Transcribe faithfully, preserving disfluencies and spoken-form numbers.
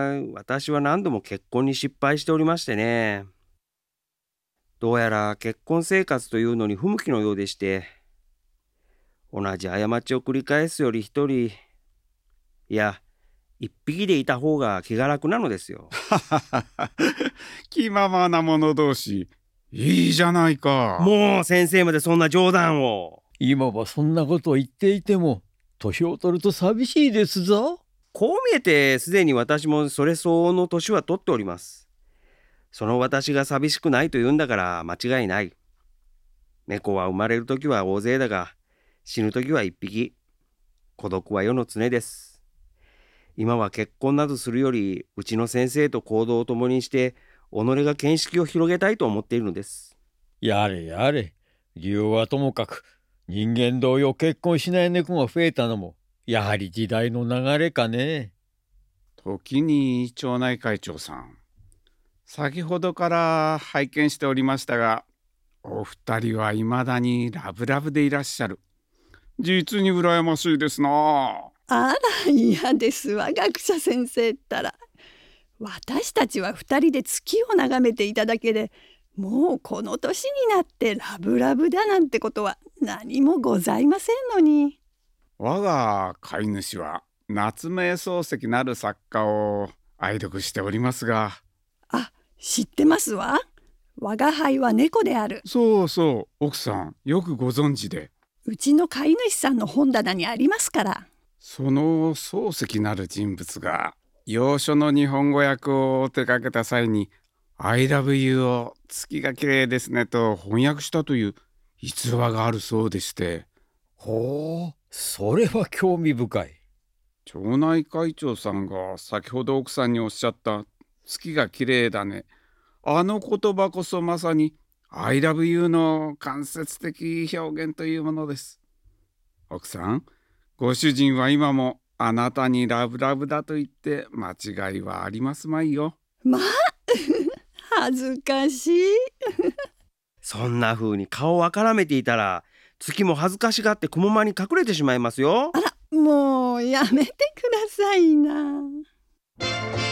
私は何度も結婚に失敗しておりましてね。どうやら結婚生活というのに不向きのようでして、同じ過ちを繰り返すより一人、いや、一匹でいた方が気が楽なのですよ。 気ままな者同士、いいじゃないか。 もう先生までそんな冗談を。 今はそんなことを言っていても、年を取ると寂しいですぞ。 こう見えてすでに私もそれ相応の年は取っております。その私が寂しくないと言うんだから間違いない。猫は生まれるときは大勢だが、死ぬときは一匹。孤独は世の常です。今は結婚などするより、うちの先生と行動を共にして、己が見識を広げたいと思っているのです。 やれやれ、理由はともかく、人間同様結婚しない猫が増えたのも、やはり時代の流れかね。 時に町内会長さん、先ほどから拝見しておりましたが、お二人はいまだにラブラブでいらっしゃる。実に羨ましいですな。 あら嫌ですわ、学者先生ったら。私たちは二人で月を眺めていただけで、もうこの年になってラブラブだなんてことは何もございませんのに。 我が飼い主は夏目漱石なる作家を愛読しておりますが。 あ、知ってますわ。我が輩は猫である。 そうそう、奥さんよくご存知で。 うちの飼い主さんの本棚にありますから。 その漱石なる人物が洋書の日本語訳を手掛けた際に I love you を月が綺麗ですねと翻訳したという逸話があるそうでして。 ほう、それは興味深い。 町内会長さんが先ほど奥さんにおっしゃった月が綺麗だね、あの言葉こそまさに I love you の間接的表現というものです。奥さん、ご主人は今もあなたにラブラブだと言って間違いはありますまいよ。 まあ恥ずかしい。 そんな風に顔をあからめていたら、月も恥ずかしがって雲間に隠れてしまいますよ。 あら、もうやめてくださいな。